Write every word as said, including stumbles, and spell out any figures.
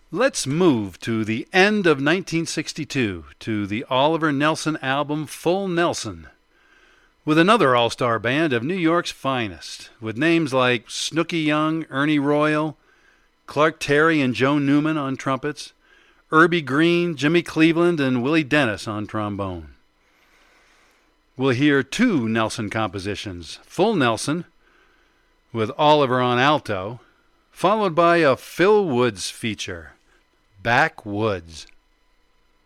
Let's move to the end of nineteen sixty-two to the Oliver Nelson album Full Nelson, with another all-star band of New York's finest, with names like Snooky Young, Ernie Royal, Clark Terry and Joe Newman on trumpets, Irby Green, Jimmy Cleveland, and Willie Dennis on trombone. We'll hear two Nelson compositions, Full Nelson, with Oliver on alto, followed by a Phil Woods feature, Backwoods.